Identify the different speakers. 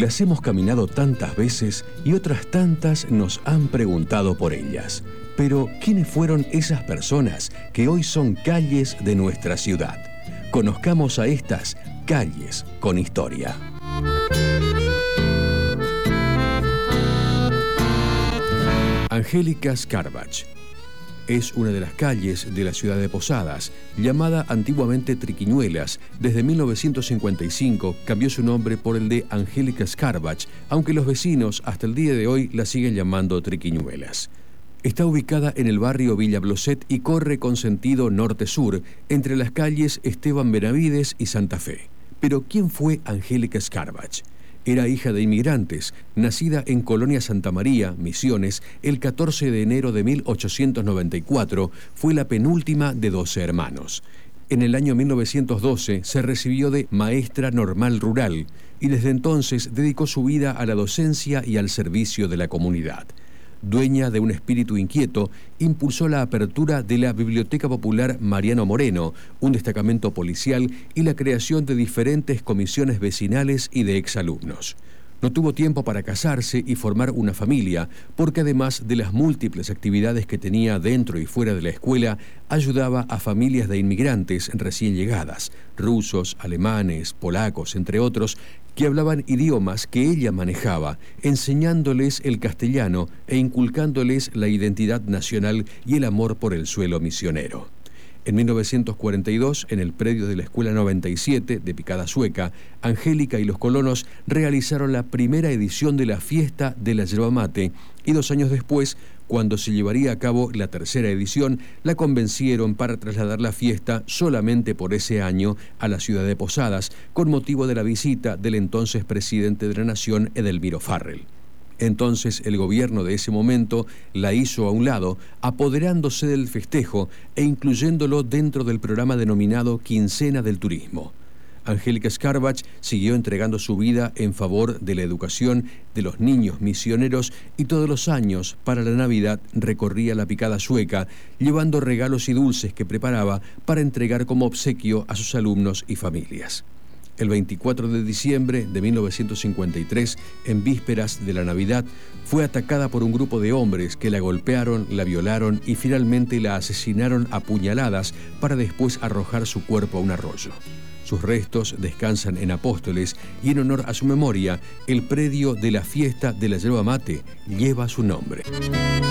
Speaker 1: Las hemos caminado tantas veces y otras tantas nos han preguntado por ellas. Pero, ¿quiénes fueron esas personas que hoy son calles de nuestra ciudad? Conozcamos a estas calles con historia. Angélica Scarbach es una de las calles de la ciudad de Posadas, llamada antiguamente Triquiñuelas. Desde 1955 cambió su nombre por el de Angélica Scarbach, aunque los vecinos hasta el día de hoy la siguen llamando Triquiñuelas. Está ubicada en el barrio Villa Bloset y corre con sentido norte-sur, entre las calles Esteban Benavides y Santa Fe. Pero ¿quién fue Angélica Scarbach? Era hija de inmigrantes, nacida en Colonia Santa María, Misiones, el 14 de enero de 1894, fue la penúltima de 12 hermanos. En el año 1912 se recibió de maestra normal rural y desde entonces dedicó su vida a la docencia y al servicio de la comunidad. Dueña de un espíritu inquieto, impulsó la apertura de la Biblioteca Popular Mariano Moreno, un destacamento policial y la creación de diferentes comisiones vecinales y de exalumnos. No tuvo tiempo para casarse y formar una familia, porque además de las múltiples actividades que tenía dentro y fuera de la escuela, ayudaba a familias de inmigrantes recién llegadas, rusos, alemanes, polacos, entre otros, que hablaban idiomas que ella manejaba, enseñándoles el castellano e inculcándoles la identidad nacional y el amor por el suelo misionero. En 1942, en el predio de la Escuela 97 de Picada Sueca, Angélica y los colonos realizaron la primera edición de la Fiesta de la Yerba Mate y 2 años después, cuando se llevaría a cabo la tercera edición, la convencieron para trasladar la fiesta solamente por ese año a la ciudad de Posadas, con motivo de la visita del entonces presidente de la Nación, Edelmiro Farrell. Entonces el gobierno de ese momento la hizo a un lado, apoderándose del festejo e incluyéndolo dentro del programa denominado Quincena del Turismo. Angélica Scarbach siguió entregando su vida en favor de la educación de los niños misioneros y todos los años, para la Navidad, recorría la Picada Sueca, llevando regalos y dulces que preparaba para entregar como obsequio a sus alumnos y familias. El 24 de diciembre de 1953, en vísperas de la Navidad, fue atacada por un grupo de hombres que la golpearon, la violaron y finalmente la asesinaron a puñaladas para después arrojar su cuerpo a un arroyo. Sus restos descansan en Apóstoles y en honor a su memoria, el predio de la Fiesta de la Yerba Mate lleva su nombre.